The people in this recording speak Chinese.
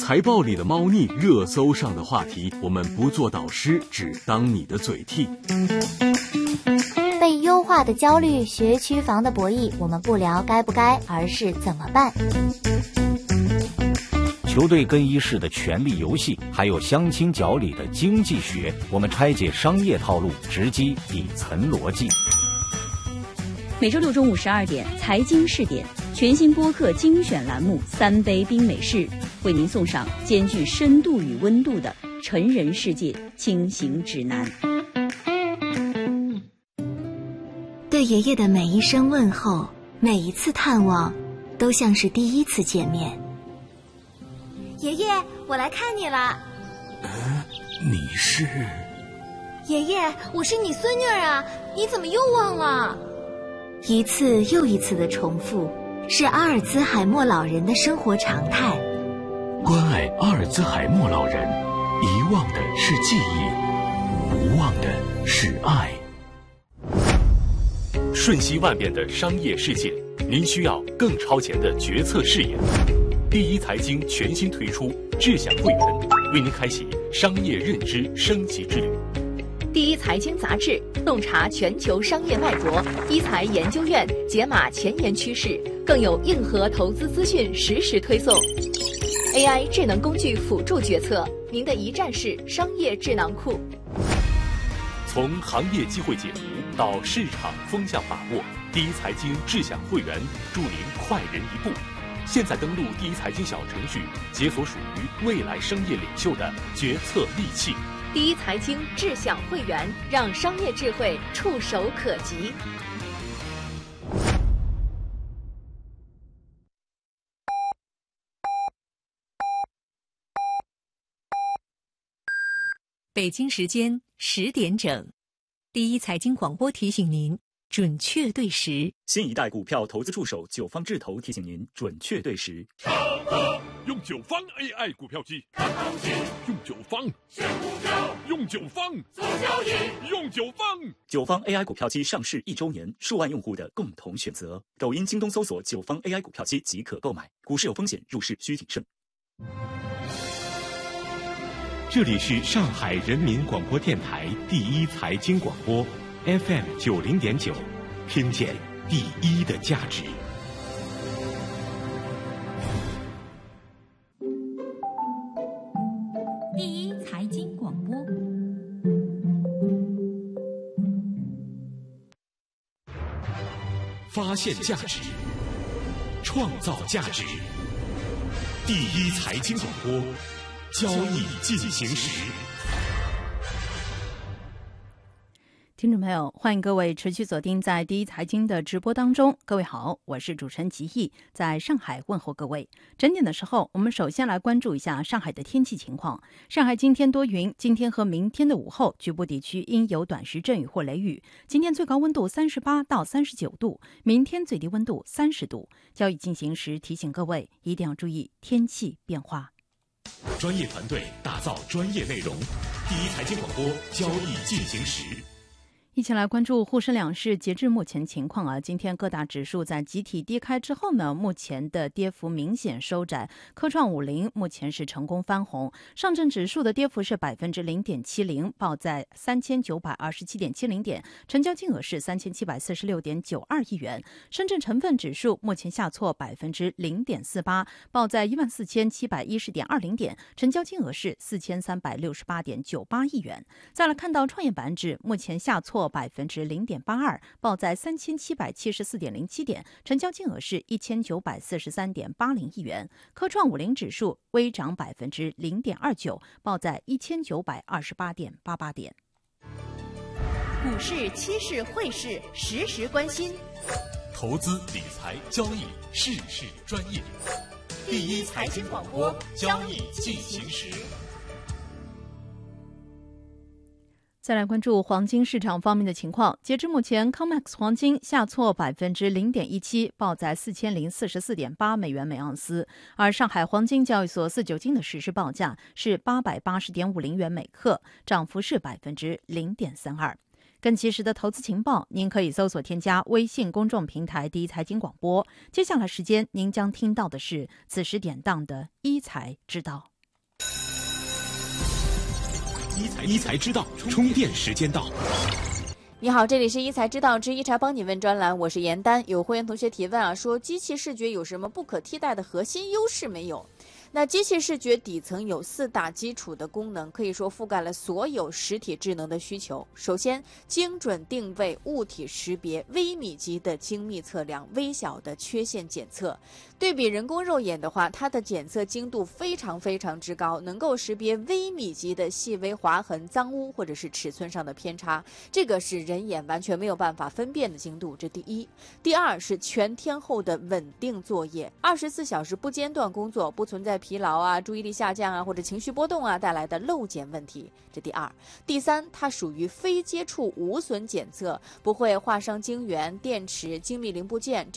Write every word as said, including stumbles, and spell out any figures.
财报里的猫腻，热搜上的话题，我们不做导师，只当你的嘴替。 被优化的焦虑，学区房的博弈，我们不聊该不该，而是怎么办。 球队更衣室的权力游戏，还有相亲角里的经济学，我们拆解商业套路，直击底层逻辑。 每周六中午十二点，财经试点全新播客精选栏目《三杯冰美式》，为您送上兼具深度与温度的成人世界清醒指南。 对爷爷的每一声问候，每一次探望，都像是第一次见面。 爷爷，我来看你了。 呃，你是？ 爷爷，我是你孙女儿啊，你怎么又忘了？ 一次又一次的重复，是阿尔兹海默老人的生活常态。 关爱阿尔兹海默老人，遗忘的是记忆，不忘的是爱。瞬息万变的商业世界，您需要更超前的决策视野。第一财经全新推出智享会员，为您开启商业认知升级之旅。 第一财经杂志洞察全球商业脉搏，一财研究院解码前沿趋势，更有硬核投资资讯实时推送。A I 智能工具辅助决策，您的一站式商业智囊库。 从行业机会解读到市场风向把握，第一财经智享会员助您快人一步。现在登录第一财经小程序，解锁属于未来商业领袖的决策利器。 第一财经智享会员，让商业智慧触手可及。 北京时间十点整，第一财经广播提醒您准确对时。 新一代股票投资助手九方智投提醒您准确对时。 用九方 A I 股票机，看行情；用九方选股票，用九方做交易，用九方。 九方 A I 股票机上市一周年，数万用户的共同选择。抖音、京东搜索九方 A I 股票机即可购买。股市有风险，入市需谨慎。 这里是上海人民广播电台第一财经广播 F M 九零点九，听见第一的价值。 第一财经广播， 发现价值，创造价值。第一财经广播，交易进行时。 听众朋友，欢迎各位持续锁定在第一财经的直播当中。各位好，我是主持人吉毅，在上海问候各位。整点的时候，我们首先来关注一下上海的天气情况。上海今天多云，今天和明天的午后，局部地区应有短时阵雨或雷雨。今天最高温度三十八到三十九度，明天最低温度三十度。交易进行时，提醒各位一定要注意天气变化。 专业团队打造专业内容，第一财经广播，交易进行时。 一起来关注沪深两市截至目前情况啊，今天各大指数在集体跌开之后呢，目前的跌幅明显收窄。科创五零目前是成功翻红，上证指数的跌幅是百分之零点七零，报在三千九百二十七点七零点，成交金额是三千七百四十六点九二亿元。深圳成分指数目前下挫百分之零点四八，报在一万四千七百一十点二零点，成交金额是四千三百六十八点九八亿元。再来看到创业板指目前下挫百分之零点八二，报在三千七百七十四点零七点，成交金额是一千九百四十三点八零亿元。科创五零指数微涨百分之零点二九，报在一千九百二十八点八八点。 股市、期市、汇市，时时关心。 投资理财交易，事事专业。第一财经广播，交易进行时。 再来关注黄金市场方面的情况。截至目前 C O M E X 黄金下挫百分之零点一七，报在四千零四十四点八美元每盎司。而上海黄金交易所四九金的实时报价是八百八十点五零元每克，涨幅是百分之零点三二。更及时的投资情报，您可以搜索添加微信公众平台第一财经广播。接下来时间，您将听到的是此时典当的一财之道。 一才知道，充电时间到。 你好，这里是一才知道之一才帮你问专栏，我是严丹。有会员同学提问啊，说机器视觉有什么不可替代的核心优势没有？那机器视觉底层有四大基础的功能，可以说覆盖了所有实体智能的需求。首先，精准定位、物体识别、微米级的精密测量、微小的缺陷检测。对比人工肉眼的话，它的检测精度非常非常之高，能够识别微米级的细微划痕、脏污或者是尺寸上的偏差，这个是人眼完全没有办法分辨的精度，这第一。第二是全天候的稳定作业，二十四小时不间断工作，不存在疲劳啊、注意力下降啊或者情绪波动啊带来的漏检问题，这第二。第三，它属于非接触无损检测，不会划伤晶圆、电池、精密零部件。